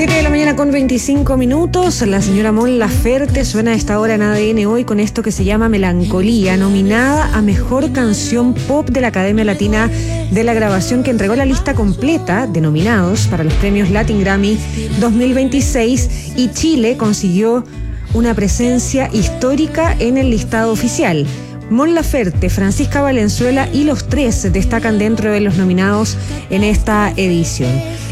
7 de la mañana con 25 minutos. La señora Mon Laferte suena a esta hora en ADN Hoy con esto que se llama Melancolía, nominada a Mejor Canción Pop de la Academia Latina de la Grabación, que entregó la lista completa de nominados para los premios Latin Grammy 2026, y Chile consiguió una presencia histórica en el listado oficial. Mon Laferte, Francisca Valenzuela y los tres destacan dentro de los nominados en esta edición.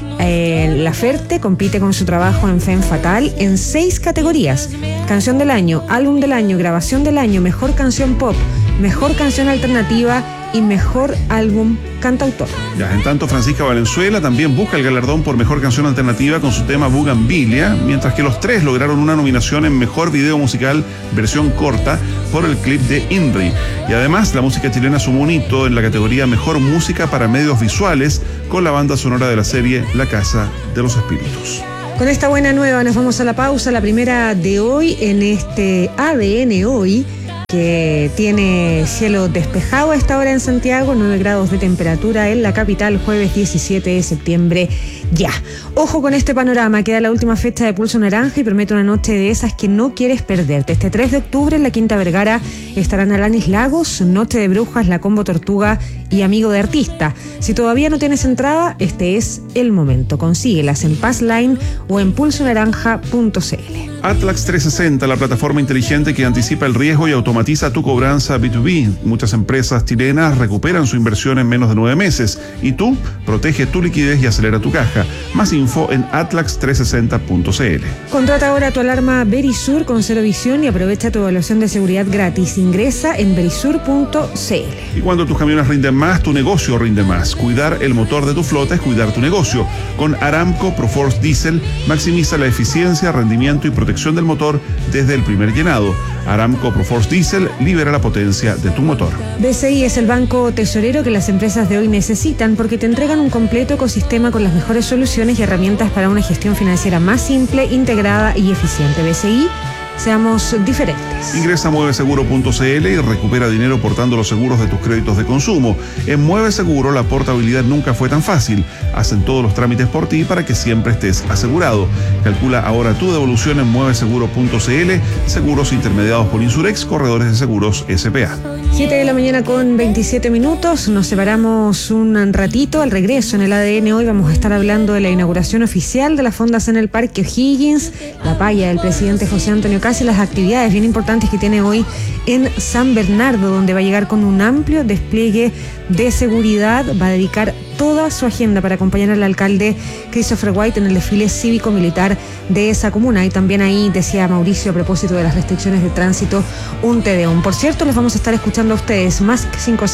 Laferte compite con su trabajo en Femme Fatale en 6 categorías: Canción del Año, Álbum del Año, Grabación del Año, Mejor Canción Pop, Mejor Canción Alternativa y Mejor Álbum Cantautor. Ya, en tanto, Francisca Valenzuela también busca el galardón por Mejor Canción Alternativa con su tema Bugambilia, mientras que los tres lograron una nominación en Mejor Video Musical Versión Corta por el clip de INRI. Y además, la música chilena sumó un hito en la categoría Mejor Música para Medios Visuales con la banda sonora de la serie La Casa de los Espíritus. Con esta buena nueva nos vamos a la pausa, la primera de hoy en este ADN Hoy, que tiene cielo despejado a esta hora en Santiago, 9 grados de temperatura en la capital, jueves 17 de septiembre ya. Ojo con este panorama, queda la última fecha de Pulso Naranja y promete una noche de esas que no quieres perderte. Este 3 de octubre en la Quinta Vergara estarán Alanis Lagos, Noche de Brujas, La Combo Tortuga y Amigo de Artista. Si todavía no tienes entrada, este es el momento. Consíguelas en Passline o en pulsonaranja.cl. Atlax 360, la plataforma inteligente que anticipa el riesgo y automatiza tu cobranza B2B. Muchas empresas chilenas recuperan su inversión en menos de 9 meses y tú protege tu liquidez y acelera tu caja. Más info en atlax360.cl. Contrata ahora tu alarma Verisur con cero visión y aprovecha tu evaluación de seguridad gratis. Ingresa en verisur.cl. Y cuando tus camiones rinden más, tu negocio rinde más. Cuidar el motor de tu flota es cuidar tu negocio. Con Aramco Proforce Diesel maximiza la eficiencia, rendimiento y protección del motor desde el primer llenado. Aramco Proforce Diesel libera la potencia de tu motor. BCI es el banco tesorero que las empresas de hoy necesitan, porque te entregan un completo ecosistema con las mejores soluciones y herramientas para una gestión financiera más simple, integrada y eficiente. BCI, seamos diferentes. Ingresa a mueveseguro.cl y recupera dinero portando los seguros de tus créditos de consumo. En Mueveseguro la portabilidad nunca fue tan fácil. Hacen todos los trámites por ti para que siempre estés asegurado. Calcula ahora tu devolución en mueveseguro.cl. Seguros intermediados por Insurex, corredores de seguros SPA. 7 de la mañana con 27 minutos. Nos separamos un ratito. Al regreso en el ADN Hoy vamos a estar hablando de la inauguración oficial de las fondas en el Parque O'Higgins, la paya del presidente José Antonio Casi, las actividades bien importantes que tiene hoy en San Bernardo, donde va a llegar con un amplio despliegue de seguridad. Va a dedicar toda su agenda para acompañar al alcalde Christopher White en el desfile cívico-militar de esa comuna. Y también ahí, decía Mauricio, a propósito de las restricciones de tránsito, un Tedeum. Por cierto, les vamos a estar escuchando a ustedes, más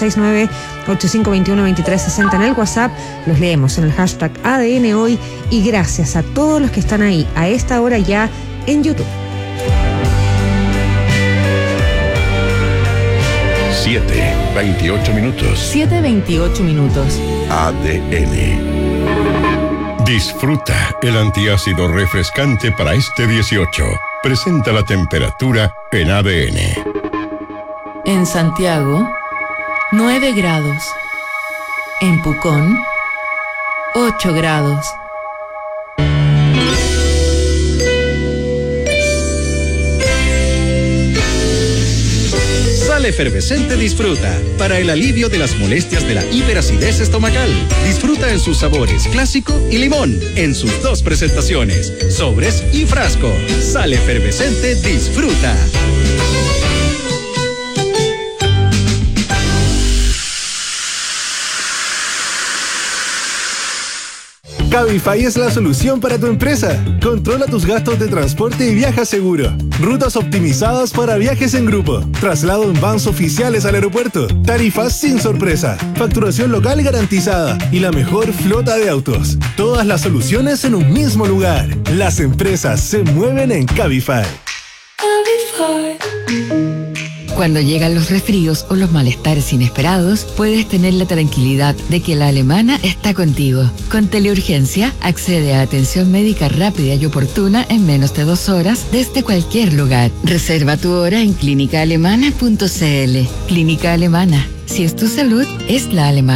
569-8521-2360 en el WhatsApp. Los leemos en el hashtag ADN Hoy. Y gracias a todos los que están ahí a esta hora ya en YouTube. 7:28 minutos. 7:28 minutos. ADN. Disfruta el antiácido refrescante para este 18. Presenta la temperatura en ADN. En Santiago, 9 grados. En Pucón, 8 grados. Sal Efervescente Disfruta, para el alivio de las molestias de la hiperacidez estomacal. Disfruta en sus sabores clásico y limón, en sus 2 presentaciones, sobres y frasco. Sal Efervescente Disfruta. Cabify es la solución para tu empresa. Controla tus gastos de transporte y viaja seguro. Rutas optimizadas para viajes en grupo. Traslado en vans oficiales al aeropuerto. Tarifas sin sorpresa. Facturación local garantizada. Y la mejor flota de autos. Todas las soluciones en un mismo lugar. Las empresas se mueven en Cabify. Cuando llegan los resfríos o los malestares inesperados, puedes tener la tranquilidad de que la Alemana está contigo. Con Teleurgencia, accede a atención médica rápida y oportuna en menos de 2 horas desde cualquier lugar. Reserva tu hora en clínicaalemana.cl. Clínica Alemana. Si es tu salud, es la alemana.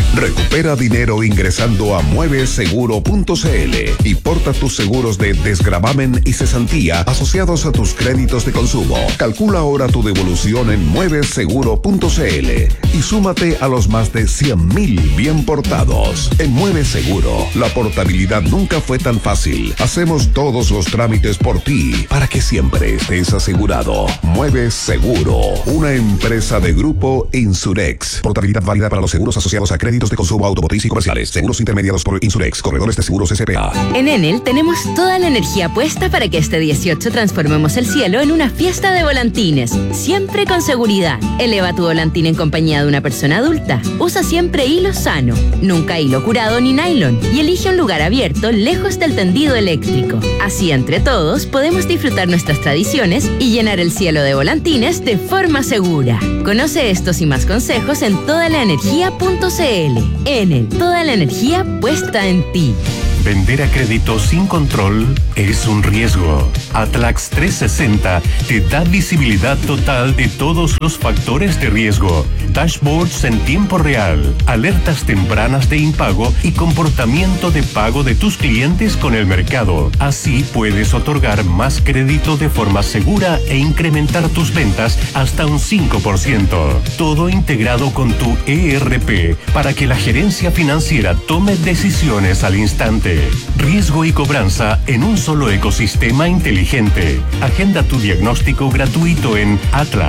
Recupera dinero ingresando a mueveseguro.cl y porta tus seguros de desgravamen y cesantía asociados a tus créditos de consumo. Calcula ahora tu devolución en mueveseguro.cl y súmate a los más de 100,000 bien portados. En Mueve Seguro, la portabilidad nunca fue tan fácil. Hacemos todos los trámites por ti para que siempre estés asegurado. Mueve Seguro, una empresa de Grupo Insurex. Portabilidad válida para los seguros asociados a créditos de consumo automotriz y comerciales. Seguros intermediados por Insurex, corredores de seguros S.p.A. En Enel tenemos toda la energía puesta para que este 18 transformemos el cielo en una fiesta de volantines. Siempre con seguridad. Eleva tu volantín en compañía de una persona adulta. Usa siempre hilo sano, nunca hilo curado ni nylon. Y elige un lugar abierto lejos del tendido eléctrico. Así entre todos podemos disfrutar nuestras tradiciones y llenar el cielo de volantines de forma segura. Conoce estos y más consejos en todalaenergia.cl. Enel, toda la energía puesta en ti. Vender a crédito sin control es un riesgo. Atlax 360 te da visibilidad total de todos los factores de riesgo, dashboards en tiempo real, alertas tempranas de impago y comportamiento de pago de tus clientes con el mercado. Así puedes otorgar más crédito de forma segura e incrementar tus ventas hasta un 5%. Todo integrado con tu ERP para que la gerencia financiera tome decisiones al instante. Riesgo y cobranza en un solo ecosistema inteligente. Agenda tu diagnóstico gratuito en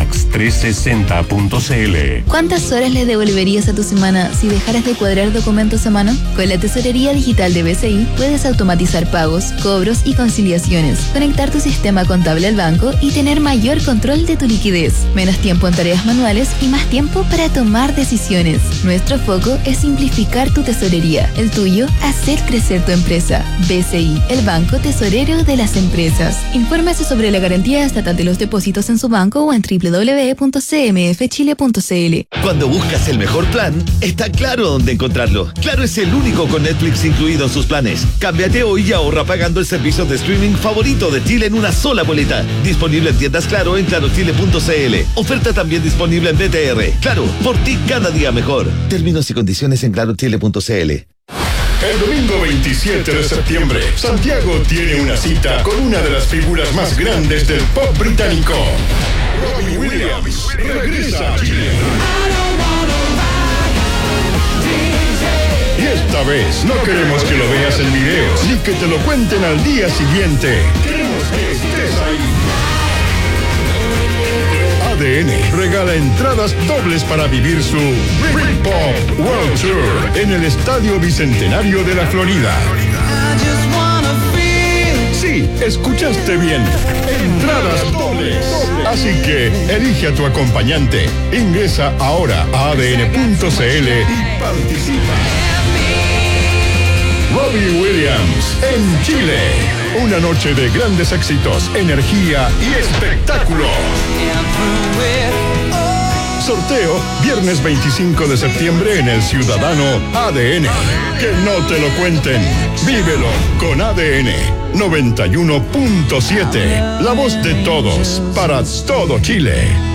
atlax360.cl. ¿Cuántas horas le devolverías a tu semana si dejaras de cuadrar documentos a mano? Con la tesorería digital de BCI puedes automatizar pagos, cobros y conciliaciones, conectar tu sistema contable al banco y tener mayor control de tu liquidez. Menos tiempo en tareas manuales y más tiempo para tomar decisiones. Nuestro foco es simplificar tu tesorería. El tuyo, hacer crecer tu empresa. BCI, el banco tesorero de las empresas. Infórmese sobre la garantía estatal de los depósitos en su banco o en www.cmfchile.cl. Cuando buscas el mejor plan, está Claro dónde encontrarlo. Claro es el único con Netflix incluido en sus planes. Cámbiate hoy y ahorra pagando el servicio de streaming favorito de Chile en una sola boleta. Disponible en tiendas Claro en clarochile.cl. Oferta también disponible en BTR. Claro, por ti cada día mejor. Términos y condiciones en clarochile.cl. El domingo 27 de septiembre, Santiago tiene una cita con una de las figuras más grandes del pop británico. Robbie Williams regresa a Chile. Y esta vez no queremos que lo veas en videos, ni que te lo cuenten al día siguiente. Queremos que estés ahí. ADN regala entradas dobles para vivir su Britpop World Tour en el Estadio Bicentenario de la Florida. Sí, escuchaste bien. Entradas dobles. Así que elige a tu acompañante. Ingresa ahora a adn.cl y participa. Robbie Williams en Chile. Una noche de grandes éxitos, energía y espectáculo. Sorteo viernes 25 de septiembre en el Ciudadano ADN. Que no te lo cuenten. Vívelo con ADN 91.7. La voz de todos para todo Chile.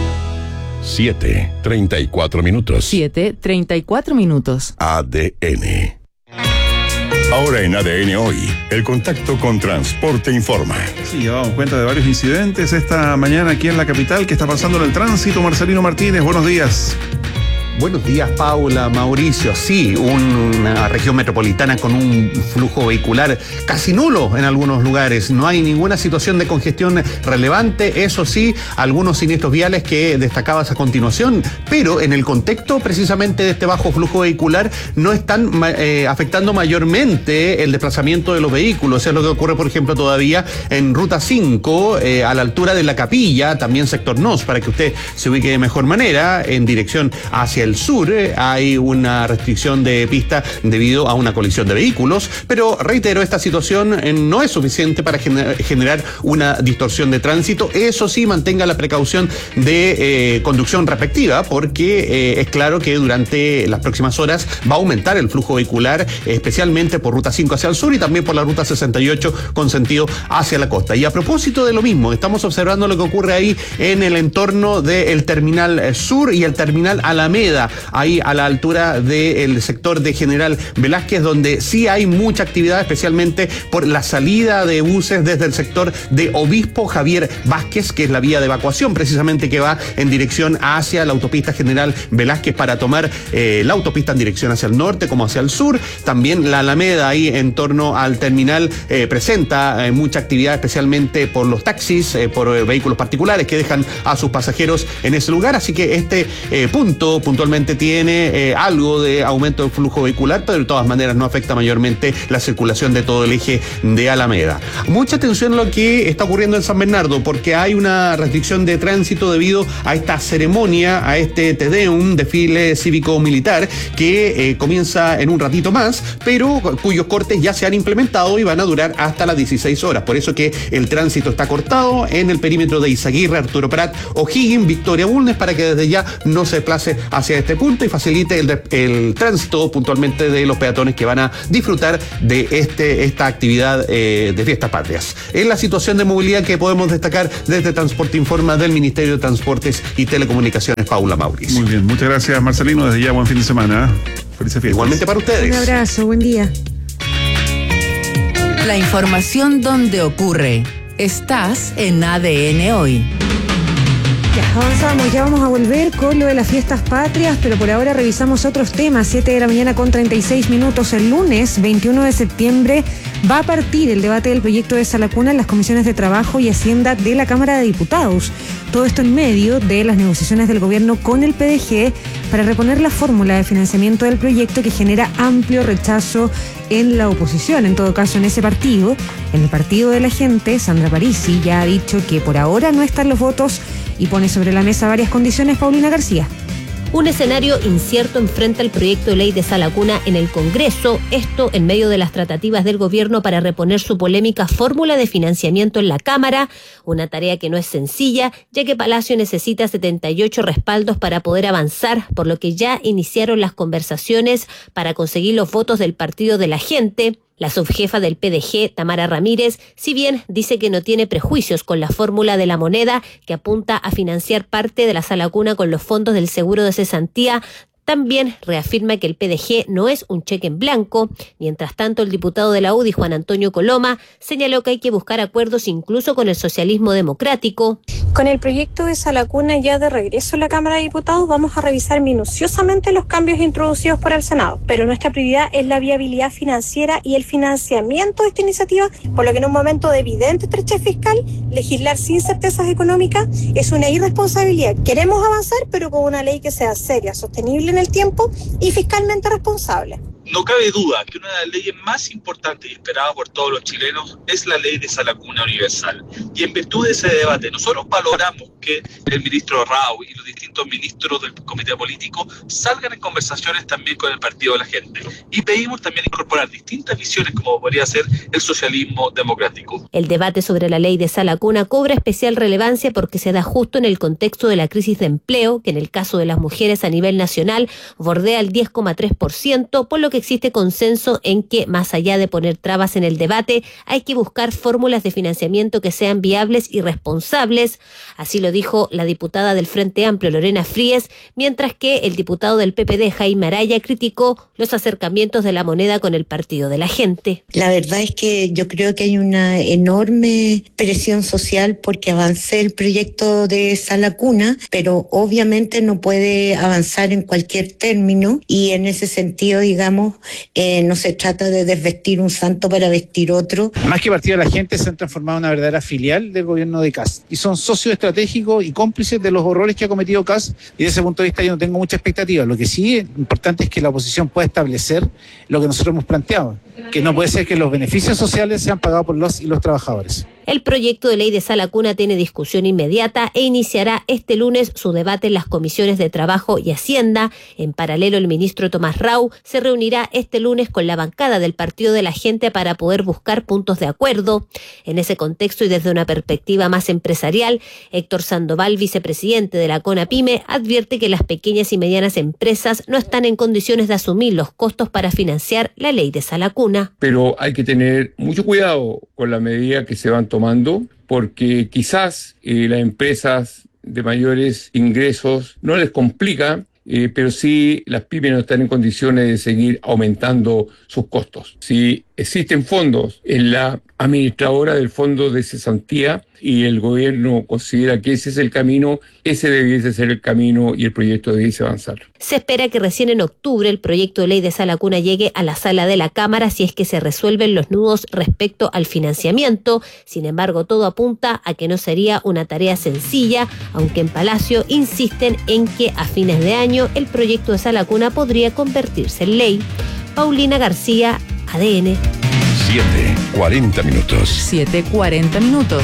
7:34 minutos. 7:34 minutos. ADN. Ahora en ADN Hoy, el contacto con Transporte Informa. Sí, llevamos cuenta de varios incidentes esta mañana aquí en la capital. ¿Qué está pasando en el tránsito? Marcelino Martínez, buenos días. Buenos días, Paula, Mauricio. Sí, una región metropolitana con un flujo vehicular casi nulo en algunos lugares. No hay ninguna situación de congestión relevante. Eso sí, algunos siniestros viales que destacabas a continuación, pero en el contexto precisamente de este bajo flujo vehicular no están afectando mayormente el desplazamiento de los vehículos. Es lo que ocurre, por ejemplo, todavía en Ruta 5, a la altura de La Capilla, también sector NOS, para que usted se ubique de mejor manera, en dirección hacia el sur. Hay una restricción de pista debido a una colisión de vehículos, pero reitero, esta situación no es suficiente para generar una distorsión de tránsito. Eso sí, mantenga la precaución de conducción respectiva, porque es claro que durante las próximas horas va a aumentar el flujo vehicular, especialmente por Ruta 5 hacia el sur y también por la Ruta 68 con sentido hacia la costa. Y a propósito de lo mismo, estamos observando lo que ocurre ahí en el entorno del Terminal Sur y el Terminal Alameda, Alameda, ahí a la altura del sector de General Velázquez, donde sí hay mucha actividad, especialmente por la salida de buses desde el sector de Obispo Javier Vázquez, que es la vía de evacuación precisamente que va en dirección hacia la autopista General Velázquez para tomar la autopista en dirección hacia el norte como hacia el sur. También la Alameda ahí en torno al terminal presenta mucha actividad, especialmente por los taxis, por vehículos particulares que dejan a sus pasajeros en ese lugar, así que este punto puntualmente tiene algo de aumento del flujo vehicular, pero de todas maneras no afecta mayormente la circulación de todo el eje de Alameda. Mucha atención a lo que está ocurriendo en San Bernardo, porque hay una restricción de tránsito debido a esta ceremonia, a este Te Deum, desfile cívico-militar, que comienza en un ratito más, pero cuyos cortes ya se han implementado y van a durar hasta las 16 horas. Por eso que el tránsito está cortado en el perímetro de Izaguirre, Arturo Prat, O'Higgins, Victoria Bulnes, para que desde ya no se desplace hacia este punto y facilite el tránsito puntualmente de los peatones que van a disfrutar de esta actividad de Fiestas Patrias. Es la situación de movilidad que podemos destacar desde Transporte Informa del Ministerio de Transportes y Telecomunicaciones, Paula Mauricio. Muy bien, muchas gracias Marcelino, desde ya buen fin de semana. Felices fiestas. Igualmente para ustedes. Un abrazo, buen día. La información donde ocurre. Estás en ADN Hoy. Ya avanzamos, ya vamos a volver con lo de las Fiestas Patrias, pero por ahora revisamos otros temas. 7 de la mañana con 36 minutos. El lunes 21 de septiembre va a partir el debate del proyecto de Sala Cuna en las comisiones de Trabajo y Hacienda de la Cámara de Diputados. Todo esto en medio de las negociaciones del gobierno con el PDG para reponer la fórmula de financiamiento del proyecto, que genera amplio rechazo en la oposición. En todo caso, en ese partido, en el Partido de la Gente, Sandra Parisi ya ha dicho que por ahora no están los votos y pone sobre la mesa varias condiciones. Paulina García. Un escenario incierto enfrenta el proyecto de ley de Sala Cuna en el Congreso, esto en medio de las tratativas del gobierno para reponer su polémica fórmula de financiamiento en la Cámara, una tarea que no es sencilla, ya que Palacio necesita 78 respaldos para poder avanzar, por lo que ya iniciaron las conversaciones para conseguir los votos del Partido de la Gente. La subjefa del PDG, Tamara Ramírez, si bien dice que no tiene prejuicios con la fórmula de la moneda, que apunta a financiar parte de la Sala Cuna con los fondos del seguro de cesantía, también reafirma que el PDG no es un cheque en blanco. Mientras tanto, el diputado de la UDI, Juan Antonio Coloma, señaló que hay que buscar acuerdos incluso con el socialismo democrático. Con el proyecto de Sala Cuna ya de regreso en la Cámara de Diputados, vamos a revisar minuciosamente los cambios introducidos por el Senado, pero nuestra prioridad es la viabilidad financiera y el financiamiento de esta iniciativa, por lo que en un momento de evidente estrechez fiscal, legislar sin certezas económicas es una irresponsabilidad. Queremos avanzar, pero con una ley que sea seria, sostenible en el tiempo y fiscalmente responsable. No cabe duda que una de las leyes más importantes y esperadas por todos los chilenos es la ley de Sala Cuna Universal. Y en virtud de ese debate, nosotros valoramos que el ministro Rao y los distintos ministros del comité político salgan en conversaciones también con el Partido de la Gente. Y pedimos también incorporar distintas visiones, como podría ser el socialismo democrático. El debate sobre la ley de Sala Cuna cobra especial relevancia porque se da justo en el contexto de la crisis de empleo, que en el caso de las mujeres a nivel nacional bordea el 10,3%, por lo que existe consenso en que, más allá de poner trabas en el debate, hay que buscar fórmulas de financiamiento que sean viables y responsables. Así lo dijo la diputada del Frente Amplio, Lorena Fríes, mientras que el diputado del PPD, Jaime Araya, criticó los acercamientos de la moneda con el Partido de la Gente. La verdad es que yo creo que hay una enorme presión social porque avance el proyecto de Sala Cuna, pero obviamente no puede avanzar en cualquier término, y en ese sentido, digamos, no se trata de desvestir un santo para vestir otro. Más que Partido de la Gente, se han transformado en una verdadera filial del gobierno de Kast y son socios estratégicos y cómplices de los horrores que ha cometido Kast, y desde ese punto de vista yo no tengo mucha expectativa. Lo que sí es importante es que la oposición pueda establecer lo que nosotros hemos planteado, que no puede ser que los beneficios sociales sean pagados por los y los trabajadores. El proyecto de ley de Sala Cuna tiene discusión inmediata e iniciará este lunes su debate en las comisiones de Trabajo y Hacienda. En paralelo, el ministro Tomás Rao se reunirá este lunes con la bancada del Partido de la Gente para poder buscar puntos de acuerdo. En ese contexto y desde una perspectiva más empresarial, Héctor Sandoval, vicepresidente de la CONAPYME, advierte que las pequeñas y medianas empresas no están en condiciones de asumir los costos para financiar la ley de Sala Cuna. Pero hay que tener mucho cuidado con la medida que se van tomando, porque quizás las empresas de mayores ingresos no les complica pero sí las pymes no están en condiciones de seguir aumentando sus costos. Si existen fondos en la administradora del fondo de cesantía y el gobierno considera que ese es el camino, ese debiese ser el camino y el proyecto debiese avanzar. Se espera que recién en octubre el proyecto de ley de Sala Cuna llegue a la sala de la Cámara si es que se resuelven los nudos respecto al financiamiento. Sin embargo, todo apunta a que no sería una tarea sencilla, aunque en Palacio insisten en que a fines de año el proyecto de Sala Cuna podría convertirse en ley. Paulina García, ADN. 7:40 minutos. 7:40 minutos.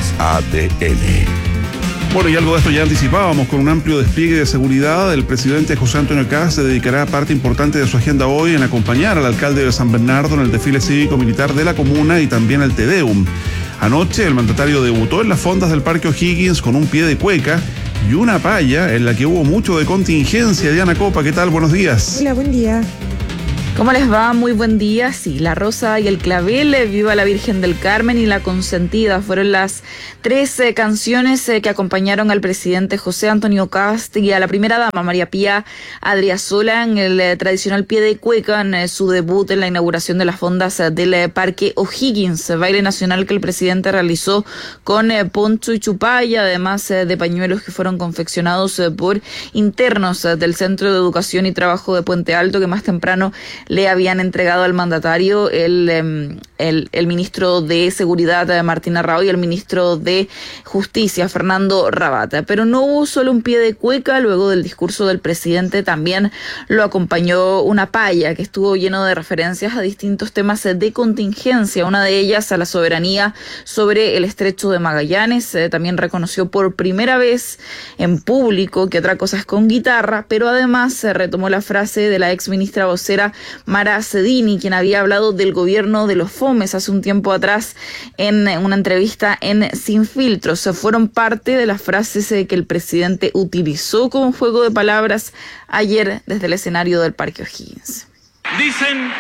ADN. Bueno, y algo de esto ya anticipábamos. Con un amplio despliegue de seguridad, el presidente José Antonio Kast se dedicará parte importante de su agenda hoy en acompañar al alcalde de San Bernardo en el desfile cívico-militar de la comuna y también el Te Deum. Anoche el mandatario debutó en las fondas del Parque O'Higgins con un pie de cueca y una palla en la que hubo mucho de contingencia. Diana Copa, ¿qué tal? Buenos días. Hola, buen día. ¿Cómo les va? Muy buen día. Sí, La Rosa y el Clavel, Viva la Virgen del Carmen y La Consentida fueron las tres canciones que acompañaron al presidente José Antonio Kast y a la primera dama María Pía Adriasola en el tradicional pie de cueca en su debut en la inauguración de las fondas del Parque O'Higgins, baile nacional que el presidente realizó con poncho y chupalla, además de pañuelos que fueron confeccionados por internos del Centro de Educación y Trabajo de Puente Alto, que más temprano le habían entregado al mandatario el ministro de Seguridad, Martín Arrao, y el ministro de Justicia, Fernando Rabata. Pero no hubo solo un pie de cueca. Luego del discurso del presidente también lo acompañó una palla que estuvo lleno de referencias a distintos temas de contingencia, una de ellas a la soberanía sobre el estrecho de Magallanes. También reconoció por primera vez en público que otra cosa es con guitarra, pero además se retomó la frase de la ex ministra vocera Mara Cedini, quien había hablado del gobierno de los fomes hace un tiempo atrás en una entrevista en Sin Filtros. Fueron parte de las frases que el presidente utilizó como juego de palabras ayer desde el escenario del Parque O'Higgins. Dicen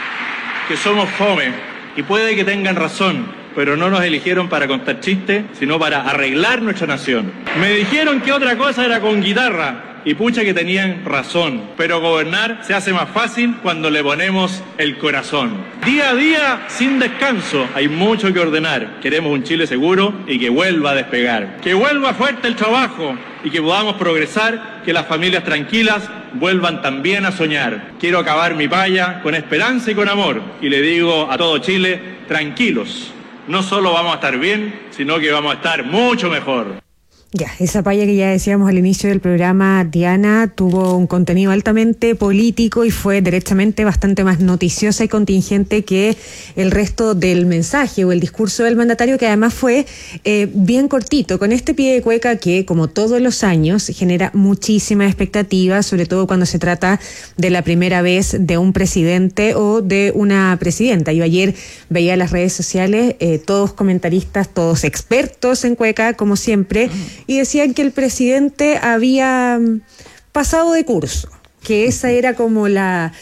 que somos fome y puede que tengan razón, pero no nos eligieron para contar chistes, sino para arreglar nuestra nación. Me dijeron que otra cosa era con guitarra. Y pucha que tenían razón, pero gobernar se hace más fácil cuando le ponemos el corazón. Día a día, sin descanso, hay mucho que ordenar. Queremos un Chile seguro y que vuelva a despegar. Que vuelva fuerte el trabajo y que podamos progresar, que las familias tranquilas vuelvan también a soñar. Quiero acabar mi palla con esperanza y con amor. Y le digo a todo Chile, tranquilos. No solo vamos a estar bien, sino que vamos a estar mucho mejor. Ya, esa palla que ya decíamos al inicio del programa, Diana, tuvo un contenido altamente político y fue derechamente bastante más noticiosa y contingente que el resto del mensaje o el discurso del mandatario, que además fue bien cortito, con este pie de cueca que, como todos los años, genera muchísima expectativa, sobre todo cuando se trata de la primera vez de un presidente o de una presidenta. Yo ayer veía las redes sociales, todos comentaristas, todos expertos en cueca, como siempre, y decían que el presidente había pasado de curso, que esa es como la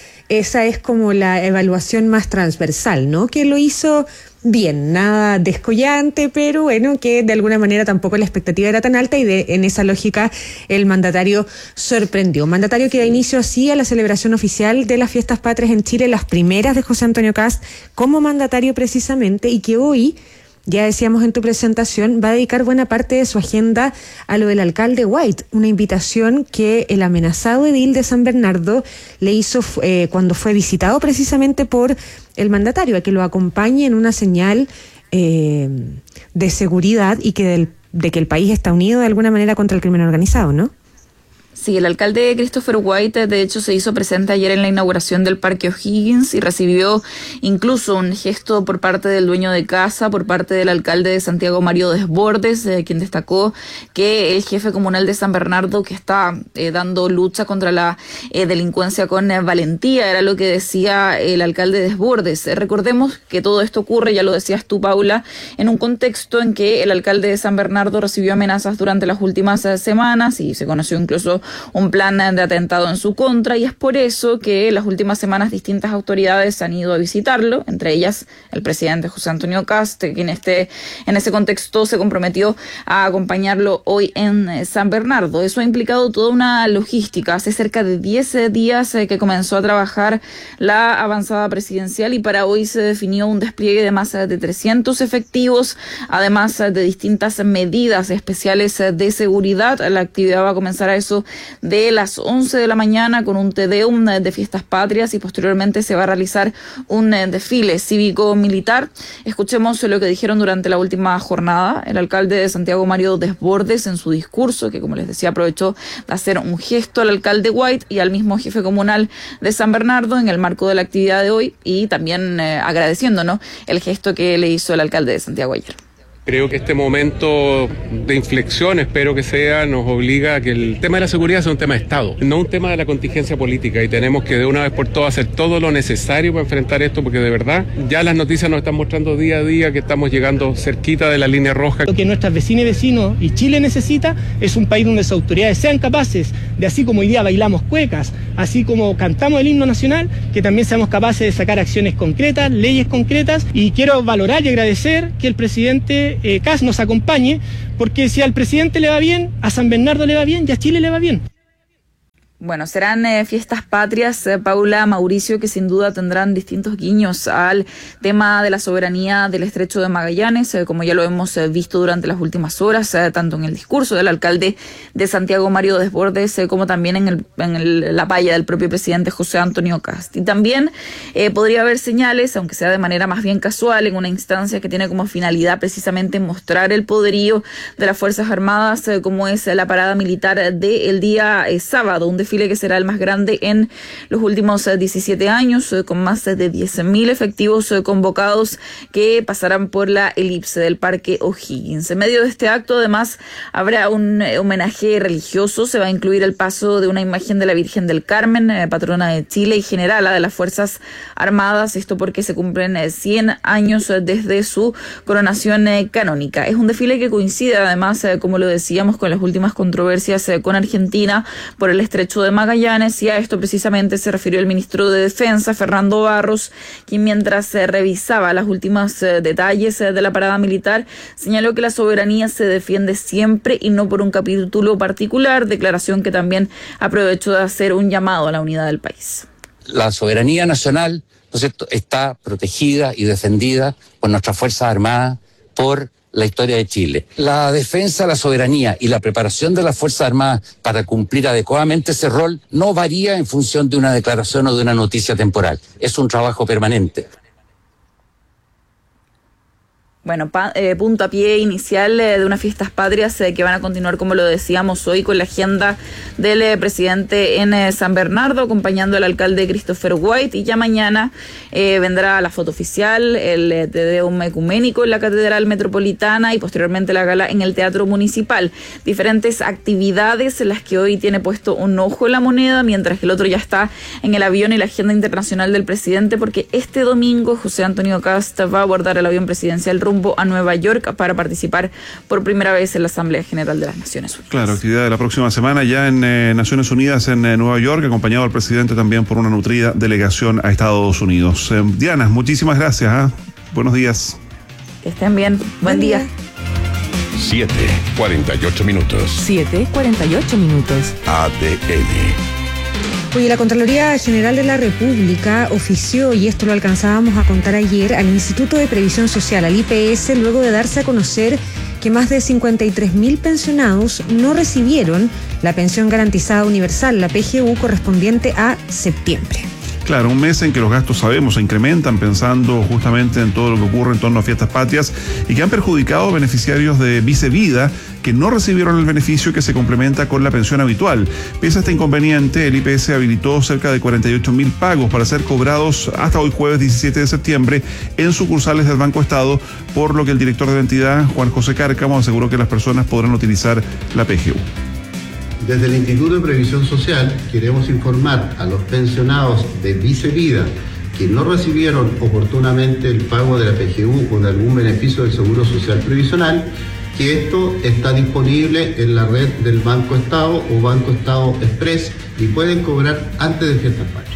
evaluación más transversal, ¿no? Que lo hizo bien, nada descollante, pero bueno, que de alguna manera tampoco la expectativa era tan alta y en esa lógica el mandatario sorprendió. Un mandatario que da inicio así a la celebración oficial de las fiestas patrias en Chile, las primeras de José Antonio Kast como mandatario precisamente, y que hoy, ya decíamos en tu presentación, va a dedicar buena parte de su agenda a lo del alcalde White, una invitación que el amenazado edil de San Bernardo le hizo cuando fue visitado precisamente por el mandatario, a que lo acompañe en una señal de seguridad y de que el país está unido de alguna manera contra el crimen organizado, ¿no? Sí, el alcalde Christopher White, de hecho, se hizo presente ayer en la inauguración del Parque O'Higgins y recibió incluso un gesto por parte del dueño de casa, por parte del alcalde de Santiago, Mario Desbordes, quien destacó que el jefe comunal de San Bernardo, que está dando lucha contra la delincuencia con valentía, era lo que decía el alcalde Desbordes. Recordemos que todo esto ocurre, ya lo decías tú, Paula, en un contexto en que el alcalde de San Bernardo recibió amenazas durante las últimas semanas y se conoció incluso un plan de atentado en su contra, y es por eso que en las últimas semanas distintas autoridades han ido a visitarlo, entre ellas el presidente José Antonio Kast, quien en ese contexto se comprometió a acompañarlo hoy en San Bernardo. Eso ha implicado toda una logística. Hace cerca de 10 días que comenzó a trabajar la avanzada presidencial, y para hoy se definió un despliegue de más de 300 efectivos, además de distintas medidas especiales de seguridad. La actividad va a comenzar a eso de las 11 de la mañana con un tedeum de fiestas patrias, y posteriormente se va a realizar un desfile cívico-militar. Escuchemos lo que dijeron durante la última jornada el alcalde de Santiago, Mario Desbordes, en su discurso, que como les decía aprovechó de hacer un gesto al alcalde White y al mismo jefe comunal de San Bernardo en el marco de la actividad de hoy, y también agradeciendo, ¿no?, el gesto que le hizo el alcalde de Santiago ayer. Creo que este momento de inflexión, espero que sea, nos obliga a que el tema de la seguridad sea un tema de Estado, no un tema de la contingencia política, y tenemos que de una vez por todas hacer todo lo necesario para enfrentar esto, porque de verdad ya las noticias nos están mostrando día a día que estamos llegando cerquita de la línea roja. Lo que nuestras vecinas y vecinos y Chile necesita es un país donde sus autoridades sean capaces de, así como hoy día bailamos cuecas, así como cantamos el himno nacional, que también seamos capaces de sacar acciones concretas, leyes concretas, y quiero valorar y agradecer que el presidente Kast nos acompañe, porque si al presidente le va bien, a San Bernardo le va bien y a Chile le va bien. Bueno, serán fiestas patrias, Paula, Mauricio, que sin duda tendrán distintos guiños al tema de la soberanía del Estrecho de Magallanes, como ya lo hemos visto durante las últimas horas, tanto en el discurso del alcalde de Santiago, Mario Desbordes, como también en la palla del propio presidente José Antonio Kast. Y también podría haber señales, aunque sea de manera más bien casual, en una instancia que tiene como finalidad precisamente mostrar el poderío de las Fuerzas Armadas, como es la parada militar del día sábado, un desfile que será el más grande en los últimos 17 años, con más de 10.000 efectivos convocados que pasarán por la elipse del Parque O'Higgins. En medio de este acto, además, habrá un homenaje religioso. Se va a incluir el paso de una imagen de la Virgen del Carmen, patrona de Chile y generala de las Fuerzas Armadas, esto porque se cumplen 100 años desde su coronación canónica. Es un desfile que coincide, además, como lo decíamos, con las últimas controversias con Argentina por el Estrecho de Magallanes, y a esto precisamente se refirió el ministro de Defensa, Fernando Barros, quien mientras revisaba los últimos detalles de la parada militar, señaló que la soberanía se defiende siempre y no por un capítulo particular, declaración que también aprovechó de hacer un llamado a la unidad del país. La soberanía nacional, ¿no es cierto?, está protegida y defendida por nuestras Fuerzas Armadas, por la historia de Chile. La defensa de la soberanía y la preparación de las Fuerzas Armadas para cumplir adecuadamente ese rol no varía en función de una declaración o de una noticia temporal. Es un trabajo permanente. Bueno, puntapié inicial de unas fiestas patrias que van a continuar, como lo decíamos hoy, con la agenda del presidente en San Bernardo, acompañando al alcalde Christopher White, y ya mañana vendrá la foto oficial, el Tedeum ecuménico en la Catedral Metropolitana y posteriormente la gala en el Teatro Municipal. Diferentes actividades en las que hoy tiene puesto un ojo en la moneda, mientras que el otro ya está en el avión y la agenda internacional del presidente, porque este domingo José Antonio Kast va a abordar el avión presidencial rumbo a Nueva York para participar por primera vez en la Asamblea General de las Naciones Unidas. Claro, actividad de la próxima semana ya en Naciones Unidas en Nueva York, acompañado al presidente también por una nutrida delegación a Estados Unidos. Diana, muchísimas gracias. Buenos días. Que estén bien. Buen día. 7:48 minutos. 7:48 minutos. ADN. Oye, la Contraloría General de la República ofició, y esto lo alcanzábamos a contar ayer, al Instituto de Previsión Social, al IPS, luego de darse a conocer que más de 53.000 pensionados no recibieron la pensión garantizada universal, la PGU, correspondiente a septiembre. Claro, un mes en que los gastos, sabemos, se incrementan pensando justamente en todo lo que ocurre en torno a fiestas patrias y que han perjudicado a beneficiarios de Vicevida que no recibieron el beneficio que se complementa con la pensión habitual. Pese a este inconveniente, el IPS habilitó cerca de 48.000 pagos para ser cobrados hasta hoy jueves 17 de septiembre en sucursales del Banco Estado, por lo que el director de la entidad, Juan José Cárcamo, aseguró que las personas podrán utilizar la PGU. Desde el Instituto de Previsión Social queremos informar a los pensionados de Vicevida que no recibieron oportunamente el pago de la PGU o de algún beneficio del Seguro Social Previsional que esto está disponible en la red del Banco Estado o Banco Estado Express y pueden cobrar antes de fiestas patrias.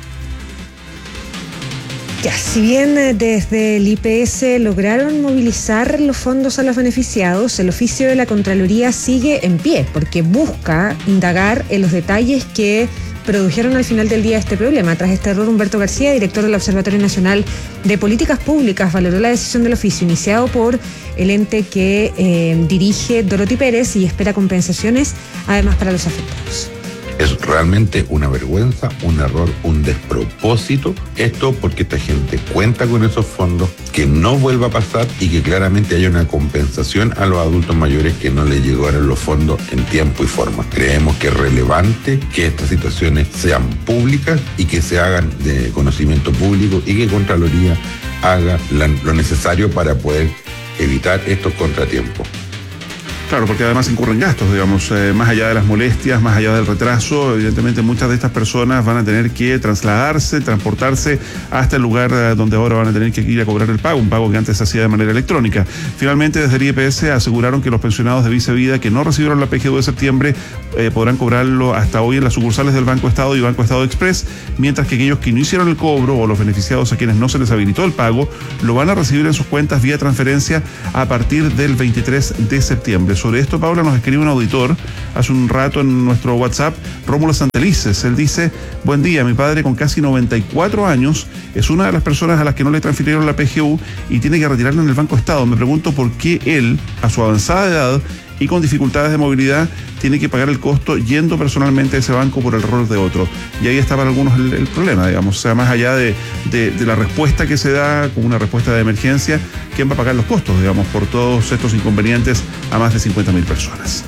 Ya, si bien desde el IPS lograron movilizar los fondos a los beneficiados, el oficio de la Contraloría sigue en pie porque busca indagar en los detalles que produjeron al final del día este problema. Tras este error, Humberto García, director del Observatorio Nacional de Políticas Públicas, valoró la decisión del oficio iniciado por el ente que dirige Dorothy Pérez y espera compensaciones además para los afectados. Es realmente una vergüenza, un error, un despropósito. Esto porque esta gente cuenta con esos fondos, que no vuelva a pasar y que claramente haya una compensación a los adultos mayores que no les llegaron los fondos en tiempo y forma. Creemos que es relevante que estas situaciones sean públicas y que se hagan de conocimiento público y que Contraloría haga lo necesario para poder evitar estos contratiempos. Claro, porque además incurren gastos, digamos, más allá de las molestias, más allá del retraso, evidentemente muchas de estas personas van a tener que trasladarse, transportarse hasta el lugar donde ahora van a tener que ir a cobrar el pago, un pago que antes se hacía de manera electrónica. Finalmente, desde el IPS aseguraron que los pensionados de Vice Vida que no recibieron la PGU de septiembre podrán cobrarlo hasta hoy en las sucursales del Banco Estado y Banco Estado Express, mientras que aquellos que no hicieron el cobro o los beneficiados a quienes no se les habilitó el pago, lo van a recibir en sus cuentas vía transferencia a partir del 23 de septiembre. Sobre esto, Paula, nos escribe un auditor hace un rato en nuestro WhatsApp, Rómulo Santelices. Él dice: buen día, mi padre con casi 94 años es una de las personas a las que no le transfirieron la PGU y tiene que retirarla en el Banco Estado. Me pregunto por qué él, a su avanzada edad y con dificultades de movilidad, tiene que pagar el costo yendo personalmente a ese banco por el error de otro. Y ahí está para algunos el problema, digamos. O sea, más allá de la respuesta que se da como una respuesta de emergencia, ¿quién va a pagar los costos, digamos, por todos estos inconvenientes a más de 50.000 personas?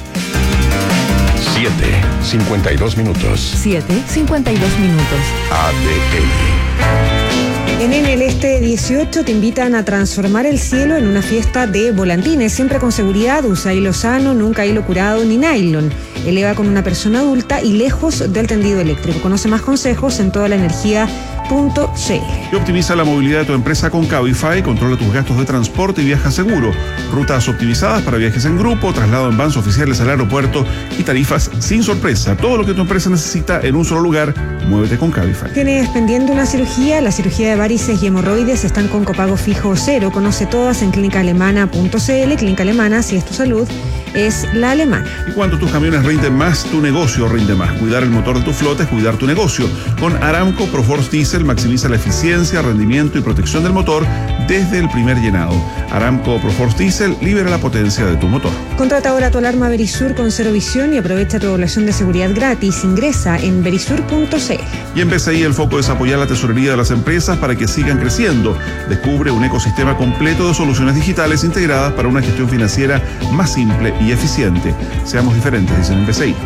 7:52 minutos. 7:52 minutos. ADN. En el Este 18 te invitan a transformar el cielo en una fiesta de volantines, siempre con seguridad. Usa hilo sano, nunca hilo curado ni nylon. Eleva con una persona adulta y lejos del tendido eléctrico. Conoce más consejos en todalaenergia.cl. Y optimiza la movilidad de tu empresa con Cabify. Controla tus gastos de transporte y viaja seguro. Rutas optimizadas para viajes en grupo, traslado en vans oficiales al aeropuerto y tarifas sin sorpresa. Todo lo que tu empresa necesita en un solo lugar. Muévete con Cabify. ¿Tienes pendiente una cirugía? La cirugía de varices y hemorroides están con copago fijo o cero. Conoce todas en clínicaalemana.cl. Clínica Alemana, si es tu salud, es la alemana. Y cuando tus camiones rinden más, tu negocio rinde más. Cuidar el motor de tu flota es cuidar tu negocio. Con Aramco Proforce Diesel maximiza la eficiencia, rendimiento y protección del motor desde el primer llenado. Aramco Proforce Diesel libera la potencia de tu motor. Contrata ahora tu alarma Verisur con cero visión y aprovecha tu evaluación de seguridad gratis. Ingresa en verisur.cl. Y en BCI el foco es apoyar la tesorería de las empresas para que sigan creciendo. Descubre un ecosistema completo de soluciones digitales integradas para una gestión financiera más simple y eficiente. Seamos diferentes, dicen en BCI.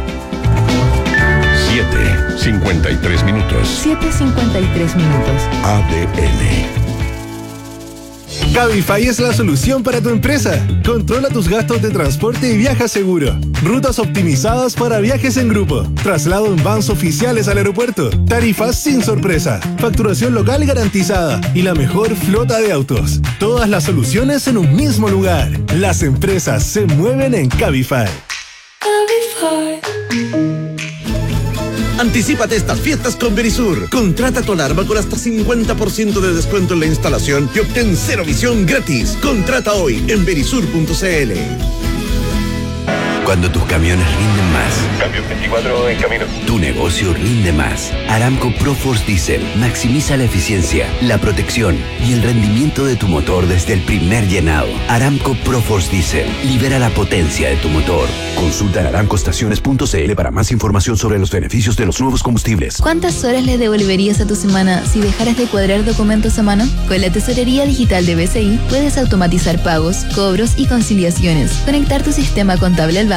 7:53 minutos. 7:53 minutos. ADN. Cabify es la solución para tu empresa. Controla tus gastos de transporte y viaja seguro. Rutas optimizadas para viajes en grupo. Traslado en vans oficiales al aeropuerto. Tarifas sin sorpresa. Facturación local garantizada. Y la mejor flota de autos. Todas las soluciones en un mismo lugar. Las empresas se mueven en Cabify. Anticípate estas fiestas con Verisur. Contrata tu alarma con hasta 50% de descuento en la instalación y obtén cero visión gratis. Contrata hoy en verisur.cl. Cuando tus camiones rinden más. Camión 24 en camino. Tu negocio rinde más. Aramco Proforce Diesel maximiza la eficiencia, la protección y el rendimiento de tu motor desde el primer llenado. Aramco Proforce Diesel libera la potencia de tu motor. Consulta en aramcoestaciones.cl para más información sobre los beneficios de los nuevos combustibles. ¿Cuántas horas le devolverías a tu semana si dejaras de cuadrar documentos a mano? Con la tesorería digital de BCI puedes automatizar pagos, cobros y conciliaciones, conectar tu sistema contable al banco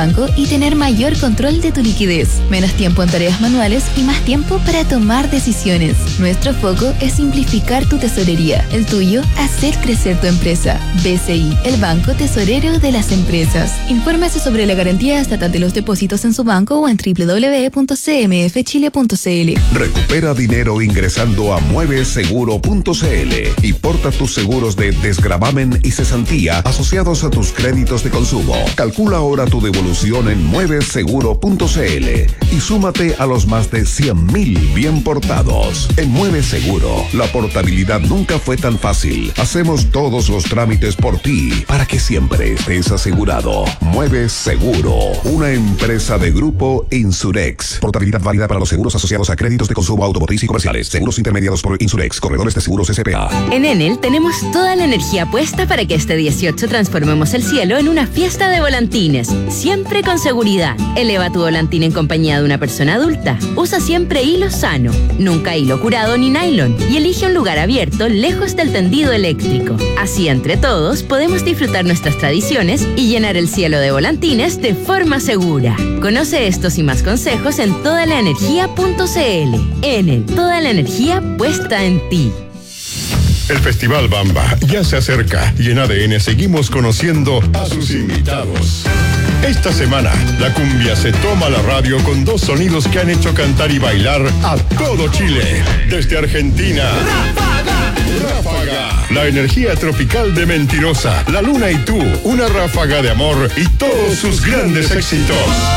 banco y tener mayor control de tu liquidez, menos tiempo en tareas manuales y más tiempo para tomar decisiones. Nuestro foco es simplificar tu tesorería, el tuyo, hacer crecer tu empresa. BCI, el banco tesorero de las empresas. Infórmese sobre la garantía estatal de los depósitos en su banco o en www.cmfchile.cl. Recupera dinero ingresando a mueveseguro.cl y porta tus seguros de desgravamen y cesantía asociados a tus créditos de consumo. Calcula ahora tu devolución en mueveseguro.cl y súmate a los más de 100.000 bien portados. En Mueve Seguro, la portabilidad nunca fue tan fácil. Hacemos todos los trámites por ti para que siempre estés asegurado. Mueve Seguro, una empresa de Grupo Insurex. Portabilidad válida para los seguros asociados a créditos de consumo automotriz y comerciales. Seguros intermediados por Insurex, corredores de seguros SPA. En Enel tenemos toda la energía puesta para que este 18 transformemos el cielo en una fiesta de volantines. Siempre con seguridad. Eleva tu volantín en compañía de una persona adulta. Usa siempre hilo sano, nunca hilo curado ni nylon. Y elige un lugar abierto lejos del tendido eléctrico. Así entre todos podemos disfrutar nuestras tradiciones y llenar el cielo de volantines de forma segura. Conoce estos y más consejos en todalaenergia.cl. Enel, toda la energía puesta en ti. El Festival Bamba ya se acerca y en ADN seguimos conociendo a sus invitados. Esta semana, la cumbia se toma la radio con dos sonidos que han hecho cantar y bailar a todo Chile. Desde Argentina, Ráfaga, la energía tropical de Mentirosa, La Luna y Tú, una ráfaga de amor y todos sus grandes éxitos.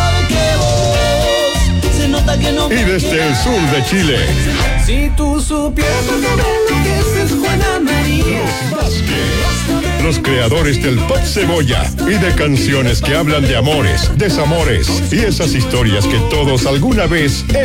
Y desde el sur de Chile, si tú supieras lo que es Juana María. Los creadores del pop cebolla y de canciones que hablan de amores, desamores y esas historias que todos alguna vez